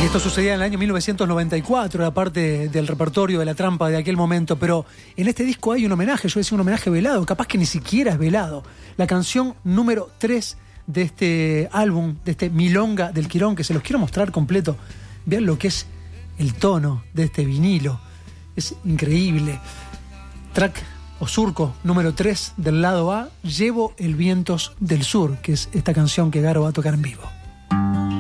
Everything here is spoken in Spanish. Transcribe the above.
Esto sucedía en el año 1994, era parte del repertorio de La Trampa de aquel momento, pero en este disco hay un homenaje, yo decía un homenaje velado, capaz que ni siquiera es velado. La canción número 3 de este álbum, de este Milonga del Quirón, que se los quiero mostrar completo. Vean lo que es el tono de este vinilo, es increíble. Track o surco número 3 del lado A, Llevo el Vientos del Sur, que es esta canción que Garo va a tocar en vivo.